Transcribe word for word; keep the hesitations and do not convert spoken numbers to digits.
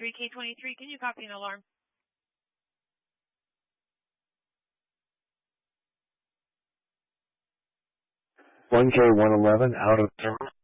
three K twenty-three, can you copy an alarm? one K one eleven out of terminal.